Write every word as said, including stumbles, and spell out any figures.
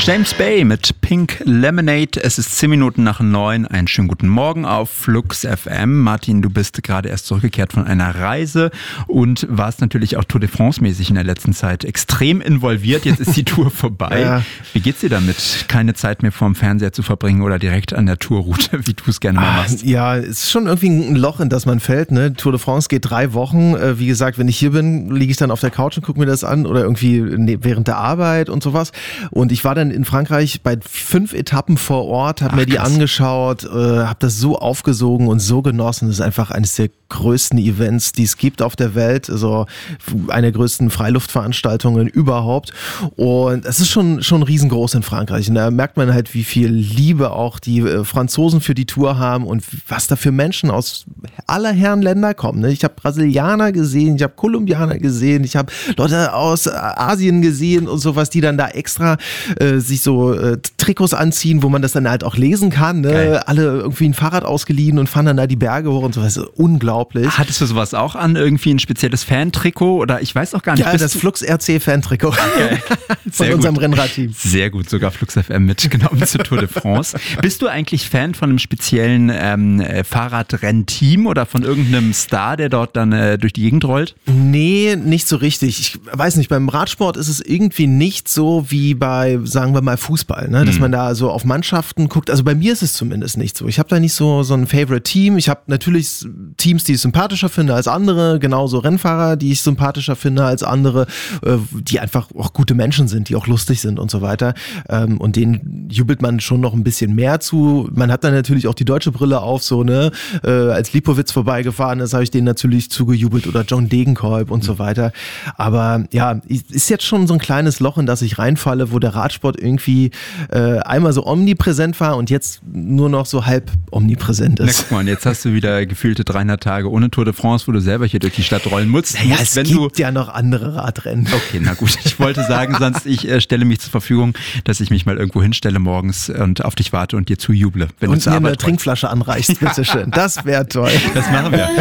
James Bay mit Pink Lemonade. Es ist zehn Minuten nach neun. Einen schönen guten Morgen auf Flux F M. Martin, du bist gerade erst zurückgekehrt von einer Reise und warst natürlich auch Tour de France-mäßig in der letzten Zeit extrem involviert. Jetzt ist die Tour vorbei. Ja. Wie geht's dir damit, keine Zeit mehr vorm Fernseher zu verbringen oder direkt an der Tourroute, wie du es gerne mal machst? Ja, es ist schon irgendwie ein Loch, in das man fällt. Ne? Tour de France geht drei Wochen. Wie gesagt, wenn ich hier bin, liege ich dann auf der Couch und gucke mir das an oder irgendwie während der Arbeit und sowas. Und ich war dann in Frankreich bei fünf Etappen vor Ort, habe mir die krass. angeschaut, äh, habe das so aufgesogen und so genossen. Das ist einfach eines der größten Events, die es gibt auf der Welt. Also eine der größten Freiluftveranstaltungen überhaupt. Und es ist schon, schon riesengroß in Frankreich. Und da merkt man halt, wie viel Liebe auch die äh, Franzosen für die Tour haben und was da für Menschen aus aller Herren Länder kommen. Ne? Ich habe Brasilianer gesehen, ich habe Kolumbianer gesehen, ich habe Leute aus Asien gesehen und sowas, die dann da extra äh, sich so äh, Trikots anziehen, wo man das dann halt auch lesen kann. Ne? Alle irgendwie ein Fahrrad ausgeliehen und fahren dann da die Berge hoch und sowas. Unglaublich. Hattest du sowas auch an? Irgendwie ein spezielles Fan-Trikot? Oder ich weiß auch gar nicht. Ja, das Flux R C Fan-Trikot. Okay. Von Sehr unserem gut. Rennradteam. Sehr gut, sogar Flux F M mitgenommen zur Tour de France. Bist du eigentlich Fan von einem speziellen ähm, Fahrradrennteam oder von irgendeinem Star, der dort dann äh, durch die Gegend rollt? Nee, nicht so richtig. Ich weiß nicht, beim Radsport ist es irgendwie nicht so wie bei, sagen wir mal, Fußball, ne? Dass mhm. man da so auf Mannschaften guckt. Also bei mir ist es zumindest nicht so. Ich habe da nicht so, so ein Favorite-Team. Ich habe natürlich Teams, die ich sympathischer finde als andere, genauso Rennfahrer, die ich sympathischer finde als andere, äh, die einfach auch gute Menschen sind, die auch lustig sind und so weiter. Ähm, und denen jubelt man schon noch ein bisschen mehr zu. Man hat dann natürlich auch die deutsche Brille auf, so, ne? Äh, als Lipowitz vorbeigefahren ist, habe ich denen natürlich zugejubelt oder John Degenkolb und mhm. so weiter. Aber ja, ist jetzt schon so ein kleines Loch, in das ich reinfalle, wo der Radsport irgendwie äh, einmal so omnipräsent war und jetzt nur noch so halb omnipräsent ist. Na, guck mal, jetzt hast du wieder gefühlte dreihundert Tage ohne Tour de France, wo du selber hier durch die Stadt rollen musst. Ja, musst, es wenn gibt du ja noch andere Radrennen. Okay, na gut. Ich wollte sagen, sonst ich äh, stelle mich zur Verfügung, dass ich mich mal irgendwo hinstelle morgens und auf dich warte und dir zujuble. Wenn und du mir eine Trinkflasche anreichst, bitteschön. Das wäre toll. Das machen wir.